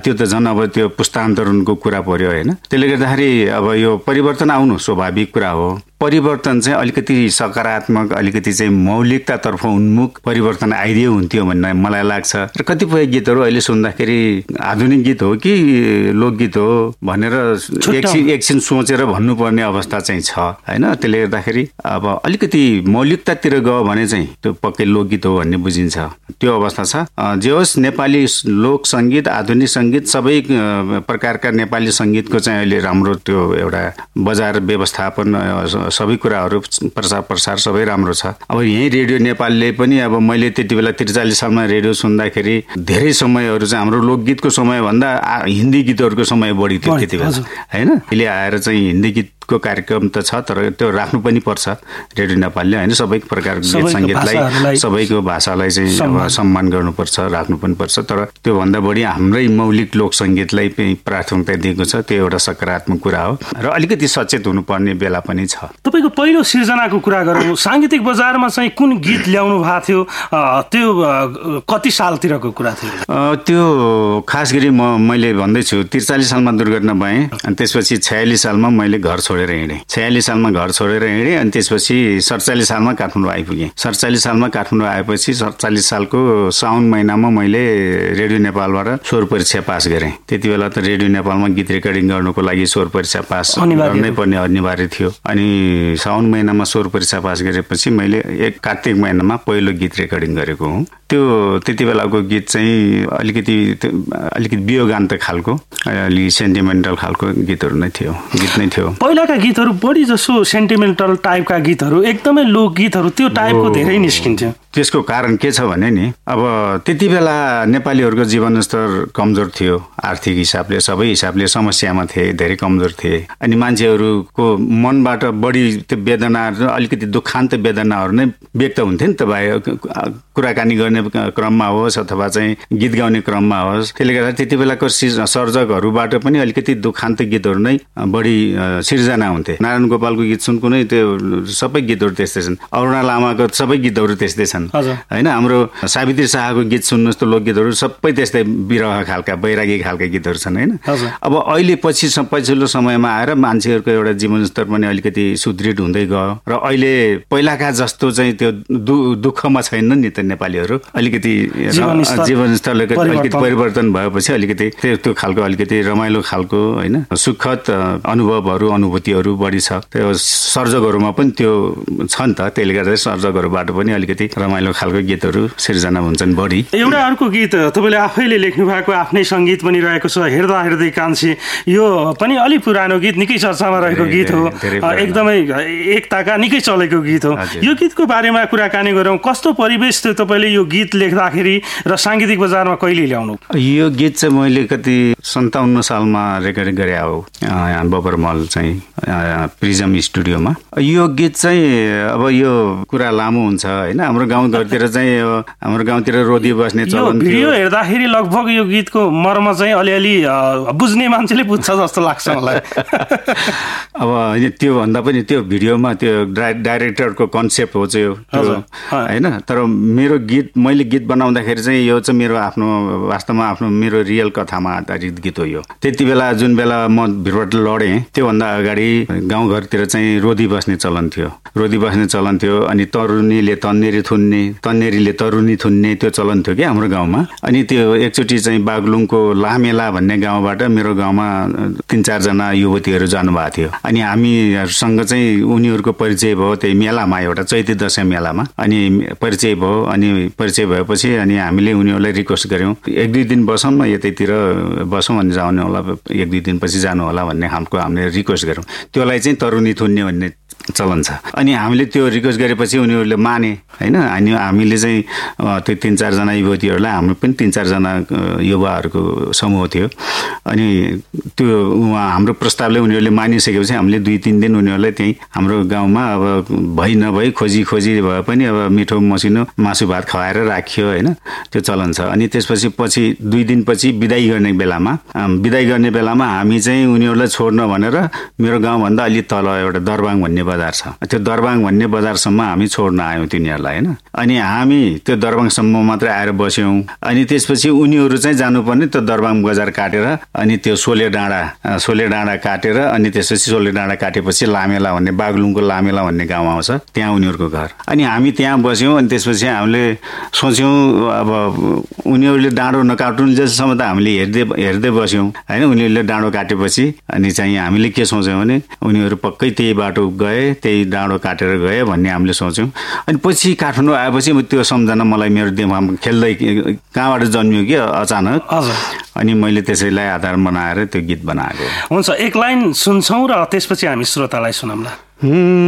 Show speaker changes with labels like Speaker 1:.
Speaker 1: त्यो त झन् अब त्यो पुस्तान्तरणको कुरा पर्यो होइन। त्यसले गर्दाखेरि अब यो परिवर्तन आउनु स्वाभाविक कुरा हो। परिवर्तन चाहिँ अलिकति सकारात्मक, अलिकति चाहिँ मौलिकतातर्फ उन्मुख परिवर्तन आइदियो हुन्थ्यो भन्ने मलाई लाग्छ। र कतिपय गीतहरू अहिले सुन्दाखेरि आधुनिक गीत हो कि लोकगीत हो भनेर एकछिन सोचेर भन्नुपर्ने अवस्था चाहिँ छ होइन। त्यसले गर्दाखेरि अब अलिकति मौलिकतातिर गयो भने चाहिँ त्यो पक्कै लोकगीत हो भन्ने बुझिन्छ, त्यो अवस्था छ। जे होस्, नेपाली लोक सङ्गीत, आधुनिक सङ्गीत, सबै प्रकारका नेपाली सङ्गीतको चाहिँ अहिले राम्रो त्यो एउटा बजार व्यवस्थापन, सबै कुराहरू प्रसार सबै राम्रो छ। अब यही रेडियो नेपालले पनि अब मैले त्यति बेला 43 सालमा रेडियो सुन्दाखेरि धेरै समयहरू चाहिँ हाम्रो लोकगीतको समयभन्दा हिन्दी गीतहरूको समय बढी थियो त्यति बेला होइन। अहिले आएर चाहिँ हिन्दी गीतको कार्यक्रम त छ, तर त्यो राख्नु पनि पर्छ रेडियो नेपालले होइन। सबै प्रकारको गीत सङ्गीतलाई, सबैको भाषालाई चाहिँ सम्मान गर्नुपर्छ, राख्नु पनि पर्छ। तर त्योभन्दा बढी हाम्रै मौलिक लोक सङ्गीतलाई प्राथमिकता दिएको छ, त्यो एउटा सकारात्मक कुरा हो र अलिकति सचेत हुनुपर्ने बेला पनि छ।
Speaker 2: तपाईँको पहिलो सिर्जनाको कुरा गरौँ, साङ्गीतिक बजारमा चाहिँ कुन गीत ल्याउनु भएको थियो, त्यो कति सालतिरको कुरा थियो?
Speaker 1: त्यो खास गरी मैले भन्दैछु 43 सालमा दुर्घटना भएँ अनि त्यसपछि 46 सालमा मैले घर छोडेर हिँडेँ। 46 सालमा घर छोडेर हिँडेँ अनि त्यसपछि 47 सालमा काठमाडौँ आइपुगेँ। 47 सालमा काठमाडौँ आएपछि 47 सालको साउन महिनामा मैले रेडियो नेपालबाट स्वर परीक्षा पास गरेँ। त्यति बेला त रेडियो नेपालमा गीत रेकर्डिङ गर्नुको लागि स्वर परीक्षा पास गर्नै पर्ने अनिवार्य थियो। अनि साउन महिनामा स्वर परीक्षा पास गरेपछि मैले कार्तिक महिनामा पहिलो गीत रेकर्डिङ गरेको हुँ। त्यो त्यति बेलाको गीत चाहिँ अलिकति वियोगान्त खालको, अलिक सेन्टिमेन्टल खालको गीतहरू नै थियो, गीत नै थियो।
Speaker 2: पहिलाका गीतहरू बढी जसो सेन्टिमेन्टल टाइपका गीतहरू, एकदमै लोकगीतहरू त्यो टाइपको धेरै निस्किन्थ्यो।
Speaker 1: त्यसको कारण के छ भने नि, अब त्यति बेला नेपालीहरूको जीवनस्तर कमजोर थियो, आर्थिक हिसाबले सबै हिसाबले समस्यामा थिए, धेरै कमजोर थिए। अनि मान्छेहरूको मनबाट बढी त्यो वेदनाहरू, अलिकति दुःखान्त वेदनाहरू नै व्यक्त हुन्थ्यो नि त, कुराकानी गर्ने क्रममा होस् अथवा चाहिँ गीत गाउने क्रममा होस्। त्यसले गर्दा त्यति बेलाको सर्जकहरूबाट पनि अलिकति दुःखान्त गीतहरू नै बढी सिर्जना हुन्थे। नारायण गोपालको गीत सुन कुनै, त्यो सबै गीतहरू त्यस्तै छन्। अरुणा लामाको सबै गीतहरू त्यस्तै छन् होइन। हाम्रो सावित्री शाहको गीत सुन्नुहोस् त, लोकगीतहरू सबै त्यस्तै विरह खालका, वैरागी खालका गीतहरू छन् होइन। अब अहिले पछिल्लो समयमा आएर मान्छेहरूको एउटा जीवनस्तर पनि अलिकति सुदृढ हुँदै गयो र अहिले पहिलाका जस्तो चाहिँ त्यो दुःखमा छैन नि त नेपालीहरू। अलिकति जीवनस्तरले अलिकति परिवर्तन भएपछि अलिकति त्यो खालको अलिकति रमाइलो खालको होइन, सुखद अनुभवहरू, अनुभूतिहरू बढी छ। त्यो सर्जकहरूमा पनि त्यो छ नि त, त्यसले गर्दा सर्जकहरूबाट पनि अलिकति रमाइलो खालको गीतहरू सिर्जना हुन्छन् बढी।
Speaker 2: एउटा अर्को गीत तपाईँले आफैले लेख्नु भएको, आफ्नै सङ्गीत पनि रहेको छ, हेर्दा हेर्दै कान्छे। यो पनि अलिक पुरानो गीत, निकै चर्चामा रहेको गीत हो, एकदमै एकताका निकै चलेको गीत हो। यो गीतको बारेमा कुराकानी गरौँ। कस्तो परिवेश थियो तपाईँले यो गीत लेख्दाखेरि र साङ्गीतिक बजारमा कहिले ल्याउनु?
Speaker 1: यो गीत चाहिँ मैले कति 57 सालमा रेकर्डिङ गरे हो, बबरमल चाहिँ प्रिजम स्टुडियोमा। यो गीत चाहिँ अब यो कुरा लामो हुन्छ होइन। हाम्रो गाउँघरतिर चाहिँ हाम्रो गाउँतिर रोदी बस्ने चलन थियो।
Speaker 2: भिडियो हेर्दाखेरि लगभग यो गीतको मर्म चाहिँ अलिअलि बुझ्ने मान्छेले बुझ्छ जस्तो लाग्छ मलाई।
Speaker 1: अब त्यो भन्दा पनि त्यो भिडियोमा त्यो डाइरेक्टरको कन्सेप्ट हो चाहिँ होइन। तर मेरो गीत, मैले गीत बनाउँदाखेरि चाहिँ यो चाहिँ मेरो आफ्नो वास्तवमा आफ्नो मेरो रियल कथामा आधारित गीत हो यो। त्यति बेला जुन बेला म भिडबाट लडेँ त्योभन्दा अगाडि गाउँघरतिर चाहिँ रोदी बस्ने चलन थियो, रोदी बस्ने चलन थियो। अनि तरुनीले तन्नेरी थुन्ने, तन्नेरीले तरुनी थुन्ने त्यो चलन थियो कि हाम्रो गाउँमा। अनि त्यो एकचोटि चाहिँ बागलुङको लामेला भन्ने गाउँबाट मेरो गाउँमा 3-4 जना युवतीहरू जानुभएको थियो। अनि हामीहरूसँग चाहिँ उनीहरूको परिचय भयो त्यही मेलामा, एउटा चैते दशैं मेलामा। अनि परिचय भयो। अनि परिचय भएपछि अनि हामीले उनीहरूलाई रिक्वेस्ट गऱ्यौँ 1-2 दिन बसौँ न, यतैतिर बसौँ अनि जानु होला, 1-2 दिनपछि जानु होला भन्ने खालको हामीले रिक्वेस्ट गऱ्यौँ। त्यसलाई चाहिँ तरुनी थुन्ने भन्ने चलन छ। अनि हामीले त्यो रिक्वेस्ट गरेपछि उनीहरूले माने होइन। अनि हामीले चाहिँ त्यो 3-4 जना युवतीहरूलाई, हाम्रो पनि 3-4 जना युवाहरूको समूह थियो। अनि त्यो हाम्रो प्रस्तावले उनीहरूले मानिसकेपछि हामीले 2-3 दिन उनीहरूलाई त्यहीँ हाम्रो गाउँमा अब भइ नभई खोजी भए पनि अब मिठो मसिनो मासु भात खुवाएर राखियो होइन, त्यो चलन छ। अनि त्यसपछि 2 दिनपछि बिदाई गर्ने बेलामा हामी चाहिँ उनीहरूलाई छोड्न भनेर मेरो गाउँभन्दा अलि तल एउटा दरबाङ भन्ने बजार छ, त्यो दरबाङ भन्ने बजारसम्म हामी छोड्न आयौँ तिनीहरूलाई होइन। अनि हामी त्यो दरबाङसम्म मात्रै आएर बस्यौँ। अनि त्यसपछि उनीहरू चाहिँ जानुपर्ने त्यो दरबाङ बजार काटेर अनि त्यो सोले डाँडा काटेर अनि त्यसपछि सोले डाँडा काटेपछि लामेला भन्ने बागलुङको लामेला भन्ने गाउँ आउँछ, त्यहाँ उनीहरूको घर। अनि हामी त्यहाँ बस्यौँ। अनि त्यसपछि हामीले सोच्यौँ अब उनीहरूले डाँडो नकाटुन् जसम्म त हामीले हेर्दै बस्यौँ होइन। उनीहरूले डाँडो काटेपछि अनि चाहिँ हामीले के सोच्यौँ भने उनीहरू पक्कै त्यही बाटो गए, त्यही डाँडो काटेर गए भन्ने हामीले सोच्यौँ। अनि पछि काठमाडौँ आएपछि त्यो सम्झना मलाई मेरो दिमागमा खेल्दै कहाँबाट जन्मियो कि अचानक। अनि मैले त्यसैलाई आधार बनाएर त्यो गीत बनाएको।
Speaker 2: हुन्छ, एक लाइन सुन्छौँ र त्यसपछि हामी श्रोतालाई सुनाउँला।